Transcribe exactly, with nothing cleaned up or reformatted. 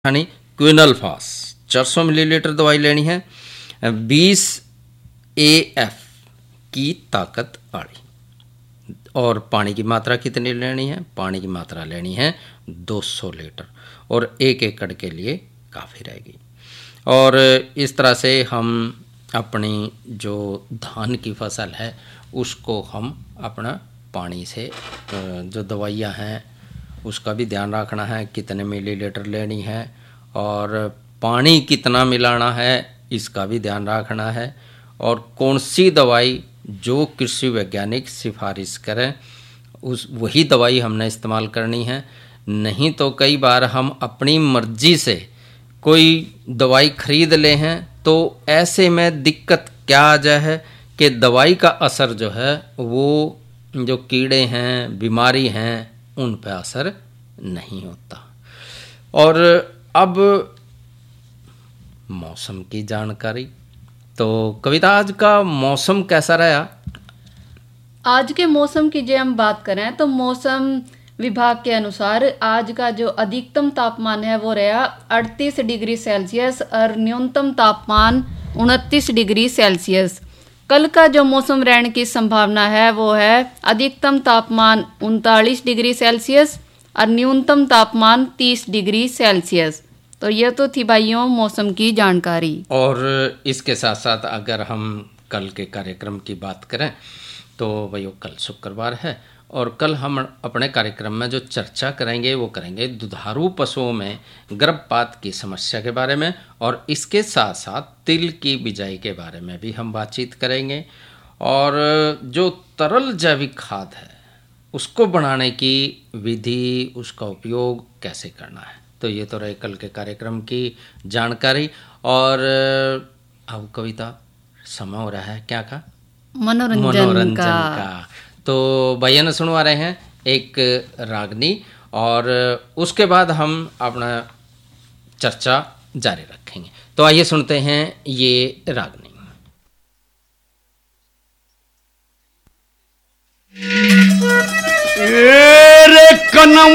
यानी क्विनलफास चार सौ मिलीलीटर दवाई लेनी है। बीस ए एफ की ताकत वाली। और पानी की मात्रा कितनी लेनी है? पानी की मात्रा लेनी है दो सौ लीटर और एक एकड़ के लिए काफ़ी रहेगी। और इस तरह से हम अपनी जो धान की फसल है उसको हम अपना पानी से जो दवाइयाँ हैं उसका भी ध्यान रखना है, कितने मिलीलीटर लेनी है और पानी कितना मिलाना है इसका भी ध्यान रखना है। और कौन सी दवाई जो कृषि वैज्ञानिक सिफारिश करें उस वही दवाई हमने इस्तेमाल करनी है। नहीं तो कई बार हम अपनी मर्जी से कोई दवाई खरीद ले हैं तो ऐसे में दिक्कत क्या आ जाए है कि दवाई का असर जो है वो जो कीड़े हैं, बीमारी हैं, उन पर असर नहीं होता। और अब मौसम की जानकारी, तो कविता आज का मौसम कैसा रहा? आज के मौसम की जो हम बात करें तो मौसम विभाग के अनुसार आज का जो अधिकतम तापमान है वो रहा अड़तीस डिग्री सेल्सियस और न्यूनतम तापमान उनतीस डिग्री सेल्सियस। कल का जो मौसम रहने की संभावना है वो है अधिकतम तापमान उनतालीस डिग्री सेल्सियस और न्यूनतम तापमान तीस डिग्री सेल्सियस। तो ये तो थी भाइयों मौसम की जानकारी। और इसके साथ साथ अगर हम कल के कार्यक्रम की बात करें तो भाइयों कल शुक्रवार है और कल हम अपने कार्यक्रम में जो चर्चा करेंगे वो करेंगे दुधारू पशुओं में गर्भपात की समस्या के बारे में। और इसके साथ साथ तिल की बिजाई के बारे में भी हम बातचीत करेंगे और जो तरल जैविक खाद है उसको बनाने की विधि, उसका उपयोग कैसे करना है। तो ये तो रहे कल के कार्यक्रम की जानकारी। और अब कविता समय हो रहा है क्या का? मनोरंजन, मनोरंजन का, का। तो भैया सुनवा रहे हैं एक रागनी और उसके बाद हम अपना चर्चा जारी रखेंगे। तो आइए सुनते हैं ये रागनी। रे कनम